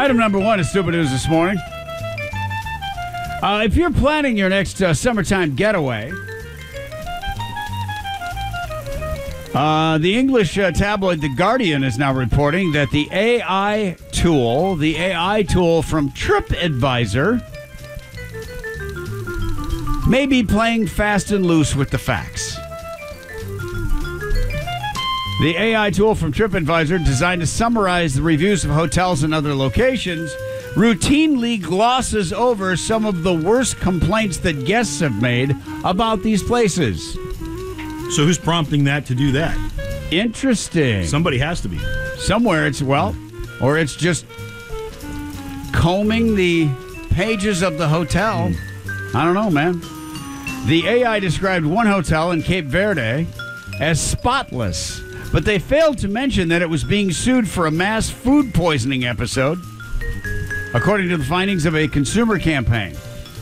Item number one is Stupid News this morning. If you're planning your next summertime getaway, the English tabloid The Guardian is now reporting that the AI tool from TripAdvisor, may be playing fast and loose with the facts. The AI tool from TripAdvisor, designed to summarize the reviews of hotels and other locations, routinely glosses over some of the worst complaints that guests have made about these places. So who's prompting that to do that? Interesting. Somebody has to be. Somewhere or it's just combing the pages of the hotel. I don't know, man. The AI described one hotel in Cape Verde as spotless, but they failed to mention that it was being sued for a mass food poisoning episode, according to the findings of a consumer campaign.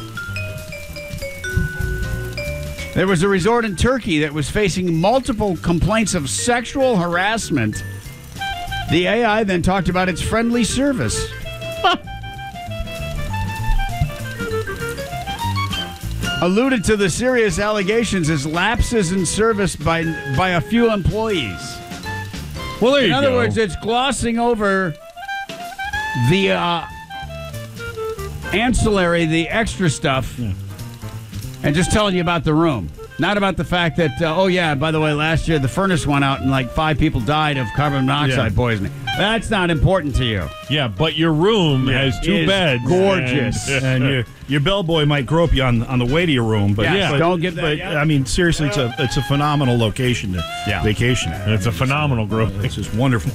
There was a resort in Turkey that was facing multiple complaints of sexual harassment. The AI then talked about its friendly service. Alluded to the serious allegations as lapses in service by a few employees. Well, there you go. In other words, it's glossing over the ancillary, the extra stuff, and just telling you about the room. Not about the fact that, by the way, last year the furnace went out and like 5 people died of carbon monoxide poisoning. That's not important to you. Yeah, but your room has 2 beds. Gorgeous. And your bellboy might grope you on the way to your room. But, don't get that. But, I mean, seriously, it's a phenomenal location to vacation at. It's a phenomenal group. It's just wonderful.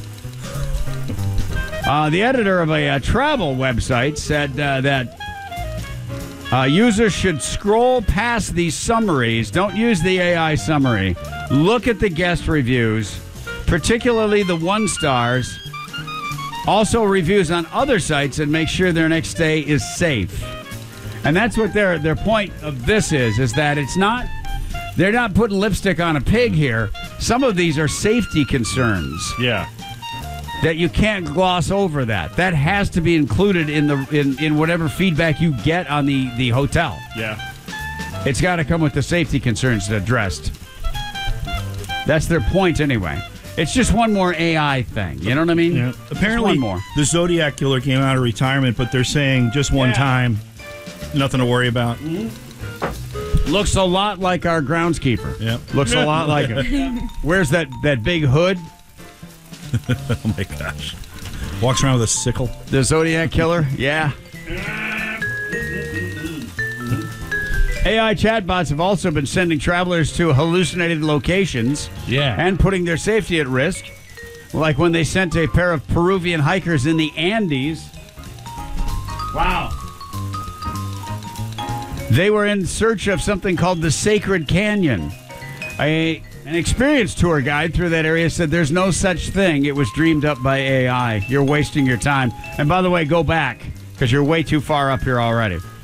The editor of a travel website said that users should scroll past these summaries. Don't use the AI summary. Look at the guest reviews, particularly the 1 stars. Also reviews on other sites, and make sure their next stay is safe. And that's what their point of this is that it's not, they're not putting lipstick on a pig here. Some of these are safety concerns. Yeah. That you can't gloss over that. That has to be included in whatever feedback you get on the hotel. Yeah. It's got to come with the safety concerns addressed. That's their point anyway. It's just one more AI thing. You know what I mean? Yeah. Apparently, one more. The Zodiac Killer came out of retirement, but they're saying just one time, nothing to worry about. Mm-hmm. Looks a lot like our groundskeeper. Yep. Looks a lot like him. Where's that big hood? Oh, my gosh. Walks around with a sickle. The Zodiac Killer? Yeah. AI chatbots have also been sending travelers to hallucinated locations and putting their safety at risk, like when they sent a pair of Peruvian hikers in the Andes. Wow. They were in search of something called the Sacred Canyon. An experienced tour guide through that area said there's no such thing. It was dreamed up by AI. You're wasting your time. And by the way, go back, because you're way too far up here already.